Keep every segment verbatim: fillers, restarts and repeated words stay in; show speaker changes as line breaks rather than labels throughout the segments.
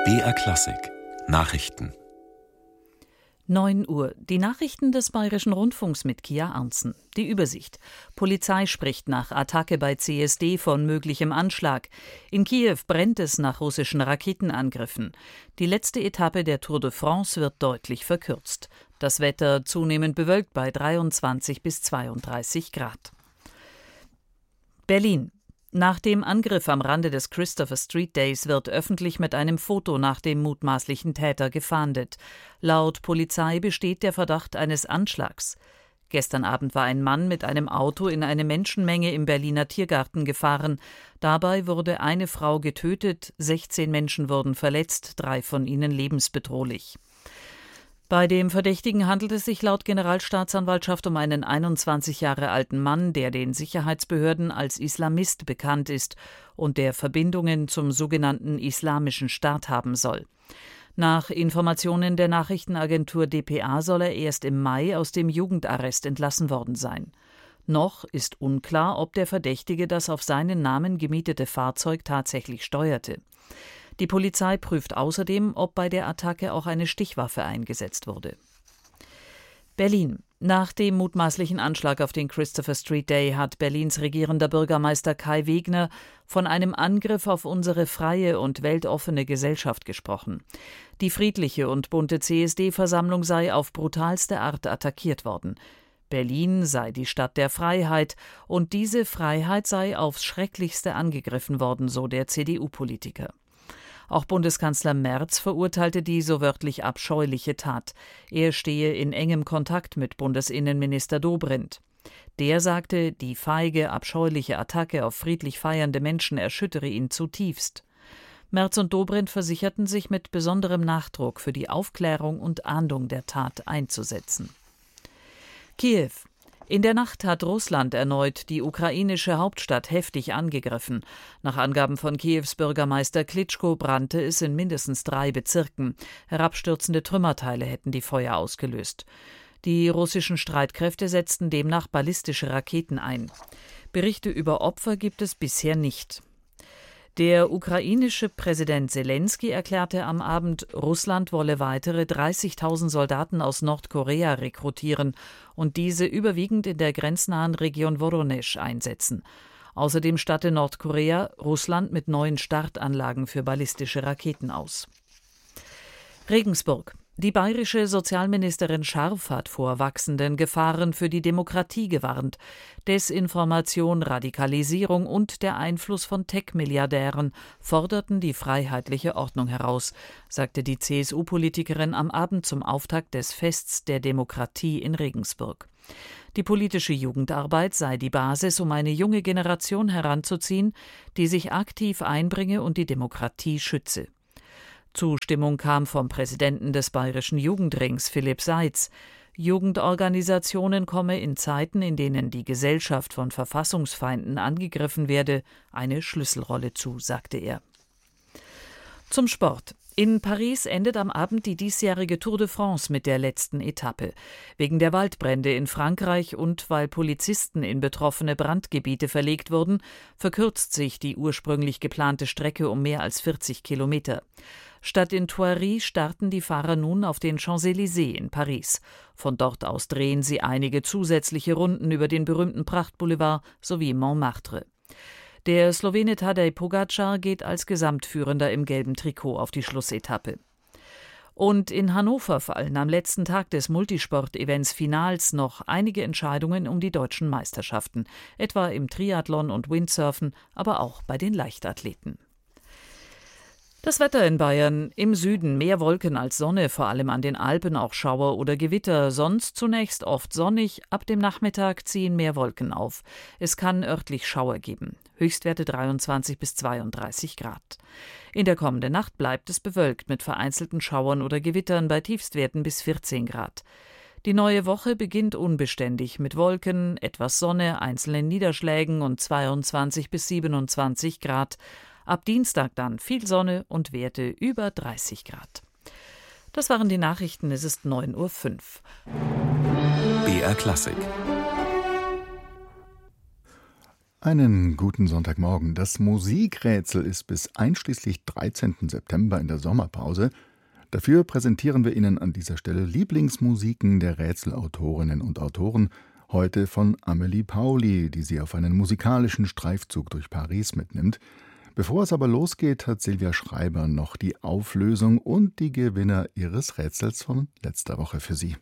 B R Klassik Nachrichten.
neun Uhr. Die Nachrichten des Bayerischen Rundfunks mit Kia Arntzen. Die Übersicht. Polizei spricht nach Attacke bei C S D von möglichem Anschlag. In Kiew brennt es nach russischen Raketenangriffen. Die letzte Etappe der Tour de France wird deutlich verkürzt. Das Wetter zunehmend bewölkt bei dreiundzwanzig bis zweiunddreißig Grad. Berlin. Nach dem Angriff am Rande des Christopher Street Days wird öffentlich mit einem Foto nach dem mutmaßlichen Täter gefahndet. Laut Polizei besteht der Verdacht eines Anschlags. Gestern Abend war ein Mann mit einem Auto in eine Menschenmenge im Berliner Tiergarten gefahren. Dabei wurde eine Frau getötet, sechzehn Menschen wurden verletzt, drei von ihnen lebensbedrohlich. Bei dem Verdächtigen handelt es sich laut Generalstaatsanwaltschaft um einen einundzwanzig Jahre alten Mann, der den Sicherheitsbehörden als Islamist bekannt ist und der Verbindungen zum sogenannten Islamischen Staat haben soll. Nach Informationen der Nachrichtenagentur D P A soll er erst im Mai aus dem Jugendarrest entlassen worden sein. Noch ist unklar, ob der Verdächtige das auf seinen Namen gemietete Fahrzeug tatsächlich steuerte. Die Polizei prüft außerdem, ob bei der Attacke auch eine Stichwaffe eingesetzt wurde. Berlin. Nach dem mutmaßlichen Anschlag auf den Christopher Street Day hat Berlins regierender Bürgermeister Kai Wegner von einem Angriff auf unsere freie und weltoffene Gesellschaft gesprochen. Die friedliche und bunte C S D-Versammlung sei auf brutalste Art attackiert worden. Berlin sei die Stadt der Freiheit und diese Freiheit sei aufs Schrecklichste angegriffen worden, so der C D U-Politiker. Auch Bundeskanzler Merz verurteilte die so wörtlich abscheuliche Tat. Er stehe in engem Kontakt mit Bundesinnenminister Dobrindt. Der sagte, die feige, abscheuliche Attacke auf friedlich feiernde Menschen erschüttere ihn zutiefst. Merz und Dobrindt versicherten sich mit besonderem Nachdruck für die Aufklärung und Ahndung der Tat einzusetzen. Kiew. In der Nacht hat Russland erneut die ukrainische Hauptstadt heftig angegriffen. Nach Angaben von Kiews Bürgermeister Klitschko brannte es in mindestens drei Bezirken. Herabstürzende Trümmerteile hätten die Feuer ausgelöst. Die russischen Streitkräfte setzten demnach ballistische Raketen ein. Berichte über Opfer gibt es bisher nicht. Der ukrainische Präsident Selenskyj erklärte am Abend, Russland wolle weitere dreißigtausend Soldaten aus Nordkorea rekrutieren und diese überwiegend in der grenznahen Region Woronesch einsetzen. Außerdem statte Nordkorea Russland mit neuen Startanlagen für ballistische Raketen aus. Regensburg. Die bayerische Sozialministerin Scharf hat vor wachsenden Gefahren für die Demokratie gewarnt. Desinformation, Radikalisierung und der Einfluss von Tech-Milliardären forderten die freiheitliche Ordnung heraus, sagte die C S U-Politikerin am Abend zum Auftakt des Fests der Demokratie in Regensburg. Die politische Jugendarbeit sei die Basis, um eine junge Generation heranzuziehen, die sich aktiv einbringe und die Demokratie schütze. Zustimmung kam vom Präsidenten des Bayerischen Jugendrings, Philipp Seitz. Jugendorganisationen komme in Zeiten, in denen die Gesellschaft von Verfassungsfeinden angegriffen werde, eine Schlüsselrolle zu, sagte er. Zum Sport. In Paris endet am Abend die diesjährige Tour de France mit der letzten Etappe. Wegen der Waldbrände in Frankreich und weil Polizisten in betroffene Brandgebiete verlegt wurden, verkürzt sich die ursprünglich geplante Strecke um mehr als vierzig Kilometer. Statt in Thoiry starten die Fahrer nun auf den Champs-Élysées in Paris. Von dort aus drehen sie einige zusätzliche Runden über den berühmten Prachtboulevard sowie Montmartre. Der Slowene Tadej Pogačar geht als Gesamtführender im gelben Trikot auf die Schlussetappe. Und in Hannover fallen am letzten Tag des Multisport-Events Finals noch einige Entscheidungen um die deutschen Meisterschaften, etwa im Triathlon und Windsurfen, aber auch bei den Leichtathleten. Das Wetter in Bayern: im Süden mehr Wolken als Sonne, vor allem an den Alpen auch Schauer oder Gewitter, sonst zunächst oft sonnig, ab dem Nachmittag ziehen mehr Wolken auf. Es kann örtlich Schauer geben. Höchstwerte dreiundzwanzig bis zweiunddreißig Grad. In der kommenden Nacht bleibt es bewölkt mit vereinzelten Schauern oder Gewittern bei Tiefstwerten bis vierzehn Grad. Die neue Woche beginnt unbeständig mit Wolken, etwas Sonne, einzelnen Niederschlägen und zweiundzwanzig bis siebenundzwanzig Grad. Ab Dienstag dann viel Sonne und Werte über dreißig Grad. Das waren die Nachrichten, es ist neun Uhr fünf.
B R Klassik.
Einen guten Sonntagmorgen. Das Musikrätsel ist bis einschließlich dreizehnten September in der Sommerpause. Dafür präsentieren wir Ihnen an dieser Stelle Lieblingsmusiken der Rätselautorinnen und Autoren, heute von Amelie Pauli, die Sie auf einen musikalischen Streifzug durch Paris mitnimmt. Bevor es aber losgeht, hat Silvia Schreiber noch die Auflösung und die Gewinner ihres Rätsels von letzter Woche für Sie.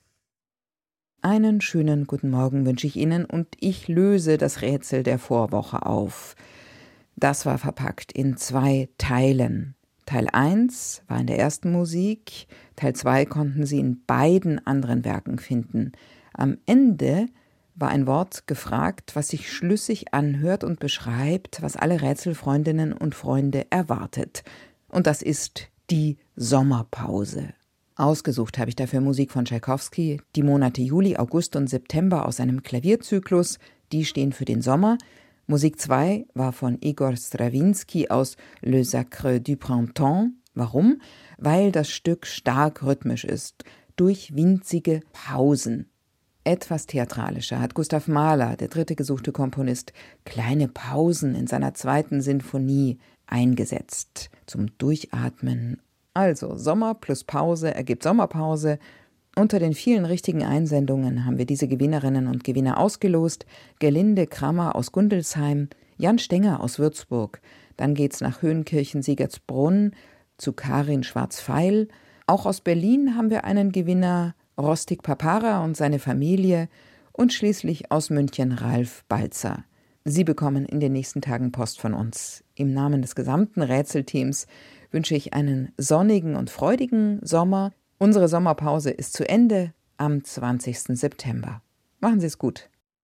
Einen schönen guten Morgen wünsche ich Ihnen und ich löse das Rätsel der Vorwoche auf. Das war verpackt in zwei Teilen. Teil eins war in der ersten Musik, Teil zwei konnten Sie in beiden anderen Werken finden. Am Ende war ein Wort gefragt, was sich schlüssig anhört und beschreibt, was alle Rätselfreundinnen und Freunde erwartet. Und das ist die Sommerpause. Ausgesucht habe ich dafür Musik von Tschaikowski, die Monate Juli, August und September aus einem Klavierzyklus, die stehen für den Sommer. Musik zwei war von Igor Strawinsky aus Le Sacre du Printemps. Warum? Weil das Stück stark rhythmisch ist, durch winzige Pausen. Etwas theatralischer hat Gustav Mahler, der dritte gesuchte Komponist, kleine Pausen in seiner zweiten Sinfonie eingesetzt, zum Durchatmen. Also Sommer plus Pause ergibt Sommerpause. Unter den vielen richtigen Einsendungen haben wir diese Gewinnerinnen und Gewinner ausgelost. Gerlinde Krammer aus Gundelsheim, Jan Stenger aus Würzburg. Dann geht's nach Höhenkirchen-Siegertsbrunn zu Karin Schwarz-Feil. Auch aus Berlin haben wir einen Gewinner, Rostik Papara und seine Familie. Und schließlich aus München Ralf Balzer. Sie bekommen in den nächsten Tagen Post von uns. Im Namen des gesamten Rätselteams wünsche ich einen sonnigen und freudigen Sommer. Unsere Sommerpause ist zu Ende am zwanzigsten September. Machen Sie es gut.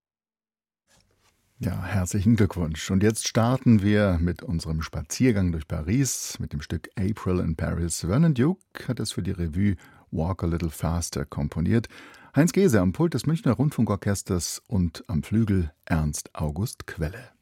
Ja, herzlichen Glückwunsch. Und jetzt starten wir mit unserem Spaziergang durch Paris mit dem Stück April in Paris. Vernon Duke hat es für die Revue Walk a Little Faster komponiert. Heinz Gese am Pult des Münchner Rundfunkorchesters und am Flügel Ernst August Quelle.